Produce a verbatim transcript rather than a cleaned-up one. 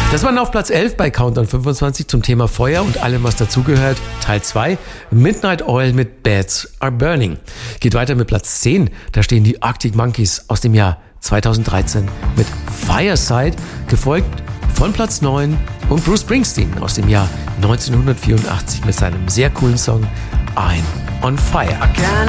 Das war auf Platz elf bei Countdown fünfundzwanzig zum Thema Feuer und allem, was dazugehört. Teil zwei, Midnight Oil mit Beds Are Burning. Geht weiter mit Platz zehn. Da stehen die Arctic Monkeys aus dem Jahr zweitausenddreizehn mit Fireside, gefolgt von Platz neun und Bruce Springsteen aus dem Jahr neunzehnhundertvierundachtzig mit seinem sehr coolen Song I'm on Fire.